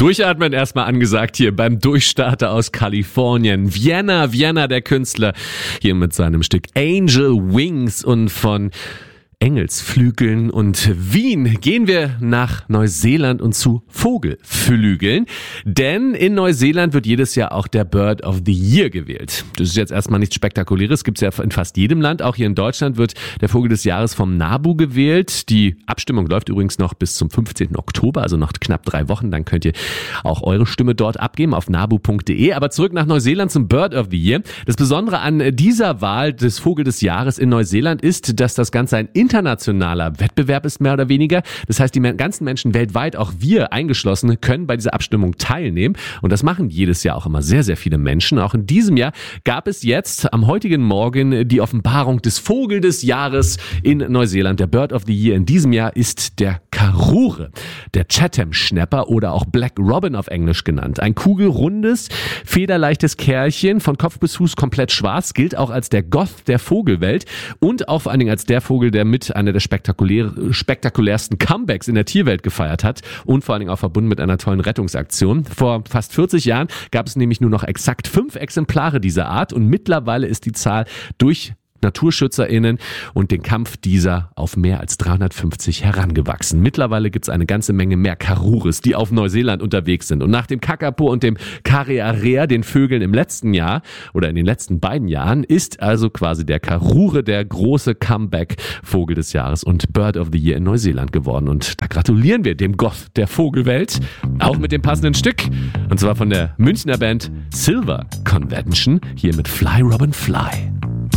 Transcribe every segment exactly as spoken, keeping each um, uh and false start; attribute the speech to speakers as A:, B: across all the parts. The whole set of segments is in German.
A: Durchatmen erstmal angesagt hier beim Durchstarter aus Kalifornien. Vienna, Vienna, der Künstler, hier mit seinem Stück Angel Wings. Und von Engelsflügeln und Wien gehen wir nach Neuseeland und zu Vogelflügeln. Denn in Neuseeland wird jedes Jahr auch der Bird of the Year gewählt. Das ist jetzt erstmal nichts Spektakuläres, gibt es ja in fast jedem Land. Auch hier in Deutschland wird der Vogel des Jahres vom NABU gewählt. Die Abstimmung läuft übrigens noch bis zum fünfzehnten Oktober, also noch knapp drei Wochen. Dann könnt ihr auch eure Stimme dort abgeben auf nabu punkt de. Aber zurück nach Neuseeland zum Bird of the Year. Das Besondere an dieser Wahl des Vogel des Jahres in Neuseeland ist, dass das Ganze ein internationaler Wettbewerb ist, mehr oder weniger. Das heißt, die ganzen Menschen weltweit, auch wir eingeschlossen, können bei dieser Abstimmung teilnehmen. Und das machen jedes Jahr auch immer sehr, sehr viele Menschen. Auch in diesem Jahr gab es jetzt am heutigen Morgen die Offenbarung des Vogel des Jahres in Neuseeland. Der Bird of the Year in diesem Jahr ist der Karure, der Chatham-Schnapper oder auch Black Robin auf Englisch genannt. Ein kugelrundes, federleichtes Kerlchen, von Kopf bis Fuß komplett schwarz, gilt auch als der Goth der Vogelwelt und auch vor allen Dingen als der Vogel, der mit einer der spektakulär, spektakulärsten Comebacks in der Tierwelt gefeiert hat und vor allen Dingen auch verbunden mit einer tollen Rettungsaktion. Vor fast vierzig Jahren gab es nämlich nur noch exakt fünf Exemplare dieser Art und mittlerweile ist die Zahl durch NaturschützerInnen und den Kampf dieser auf mehr als dreihundertfünfzig herangewachsen. Mittlerweile gibt es eine ganze Menge mehr Karures, die auf Neuseeland unterwegs sind. Und nach dem Kakapo und dem Karearea, den Vögeln im letzten Jahr oder in den letzten beiden Jahren, ist also quasi der Karure der große Comeback-Vogel des Jahres und Bird of the Year in Neuseeland geworden. Und da gratulieren wir dem Goth der Vogelwelt, auch mit dem passenden Stück. Und zwar von der Münchner Band Silver Convention, hier mit Fly Robin Fly.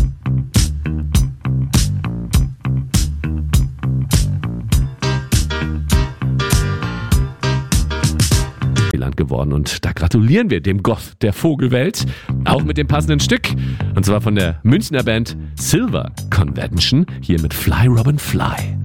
A: geworden und da gratulieren wir dem Goth der Vogelwelt, auch mit dem passenden Stück und zwar von der Münchner Band Silver Convention, hier mit Fly Robin Fly.